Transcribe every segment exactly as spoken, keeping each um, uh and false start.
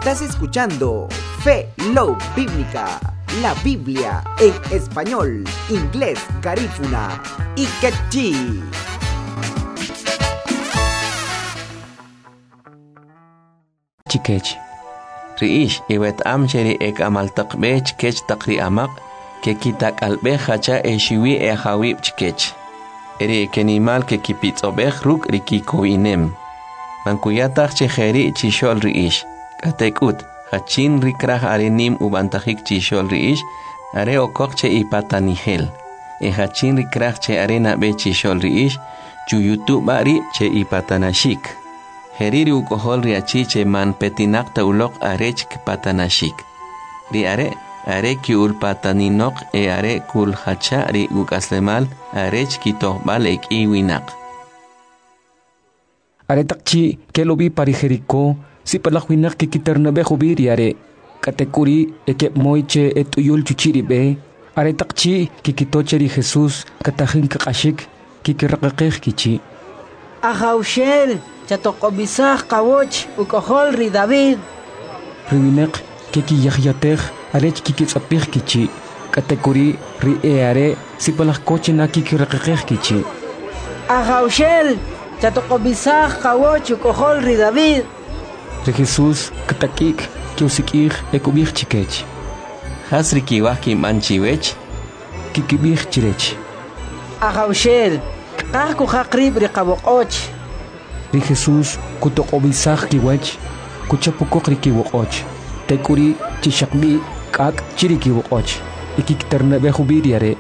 Estás escuchando Fe Love Bíblica, la Biblia en español, inglés, garífuna y quechí. Chikech Riish iwet amcheri ek amal taqbe chikech taqri amaq ke kitak albe hacha e shiwi e hawib chikech eri ekenimal ke kipitsobej ruk rikiko inem mankuyataq chejeri chishol riish katekut hachin rikraj arenim ubantajik chishol riish are okok che ipatanihel e hachin rikraj che arena be chishol riish chuyutu bari che ipatanashik Heriri ukohol riachiche man petinak taulok arech patanashik. Ri are, are ki ulpataninok e are kul hacha ri ukaslemal arech kitohbal ek iwinak. Are takchi ke lobi pari Jericó si palakwinak ki kitarnabe hubiri are katekuri ekep moiche etuyul chuchiri be are takchi ki kitocheri Jesus katahin kakashik ki kirakakeh kichi. Ahaushel Chatokobisah kawoch ukohol ri David. Riwinek keki yahyatej arech kiki tzapij kichi. Katekuri ri eare sipalak koche na kiki rakakej kichi. Ahaushel Chatokobisah kawoch ukohol ri David. Ri Jesus katakik kiusikij ekubij chikech. Hasri kiwah ki manchiwech kikibij chirech. Ahaushel kahku hakrib ri kawokoch. Ri Jesus kutokobisaj kiwach kuchapukok rikiwokoch tekuri chishakbi kak chirikiwokoch ikikternabe jubiriare.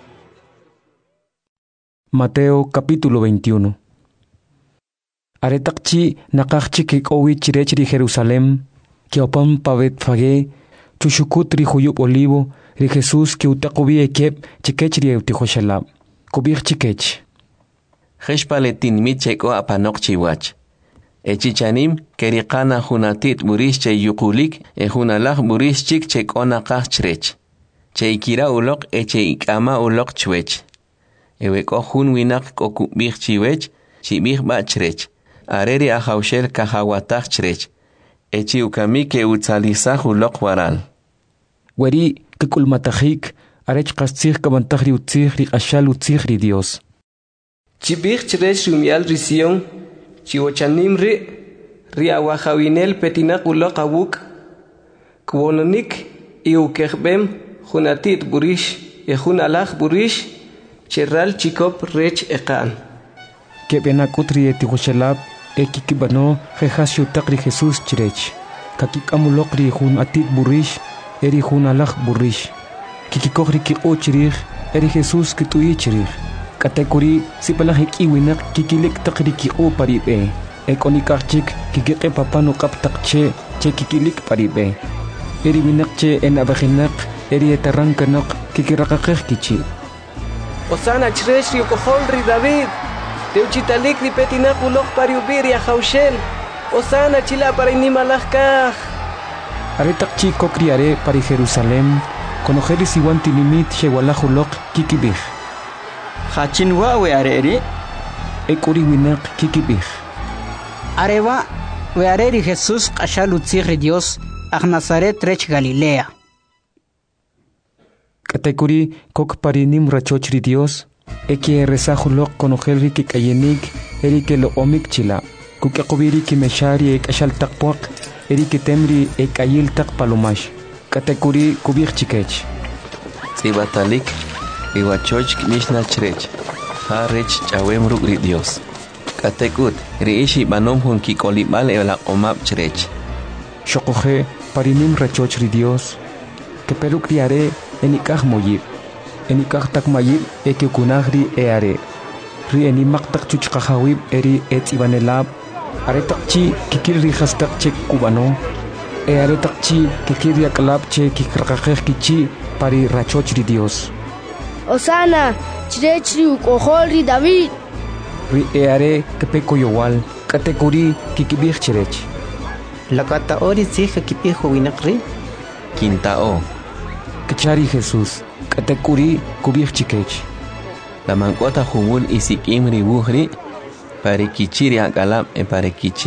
Mateo capítulo veintiuno. Aretakchi nakakchi kikowi chirech ri Jerusalem kiopam pavet fage chushukut ri huyub olivo ri Jesus kiutakobi ekep chikech ri eutijoshalab kubij chikech Heshpaletin micheko apanok chiwach. Echichanim kerikana hunatit burish che yukulik e hunalaj burish chik chek onakah chrech. Che ikira ulok e che ikama ulok chwech. Eweko hun winak kokubich chiwech, chibich ba chrech. Areri ahaushel kahawatach chrech. Echi ukami ke utzalizah ulok waral. Weri kekulmatahik arech kastzih kabantahri utzih ri ashal utzih ri Dios. Chibich chresh rumial risión, chiwochanim ri, riawahawinel petinak ulok awuk, kwononik iukehbem, junatit burish, e junalaj burish, cherral chikop rech ekan. Kebenakutri etihoshalab, ekikibano, jehasio takri Jesus chirech, kakikamulokri jun atit burish, eri junalaj burish, kikikokri ki ochirich, eri Jesus kitui chirich. Katekuri sipalahik iwinak kikilik takriki o paribe. Ekonikachik kikike papano kaptakche che kikilik paribe. Eri winakche en abajinak eri etarankanak kikirakakeh kichi. Osana chresh ri ukohol ri David. Teuchitalik ri petinak ulok pariubiri ahaushel. Osana chila para inimalajkaj. Aretakchi kokriare pari Jerusalem. Konojeri siwanti limit shewalajulok kikibij. Hachin wa we areri ekuri winak kikibij. Areva we areri Jesus qashal utzih Dios ag Nazaret rech Galilea. Katekuri kok parinim rachochri Dios eki resajulok konojelri ki kayenik eri ke lo omik chila kukakubiri ki meshari ek ashal takpok eri ke temri ek ayil tak palomash. Katekuri kubij chikech. Sibatalik Iwachoch mishna chrech. Ha rech chawem ruk ri Dios. Katekut riishi banom hun kikolibal ela omap chrech. Shokoje parinim rachoch ri Dios. Que peruk riare enikaj moyib. Enikaj tak mayib ekikunagri eare. Ri enimak tak chuchkajawib eri et ibanelab. Are takchi kikir rijas tak chek kubano. Eare takchi kikir yakalab che kikrakajej kichi pari rachoch ri Dios. Osana, chirechri ukohol ri David. Ri eare kepeko yowal, katekuri kikibij chirech. Lakata ori sih kipih winakri. Quintao. Kachari Jesus, katekuri kubij chikech. La mancuota jubul isikim ribuhri, pare kichiri akalab e pare kichiri.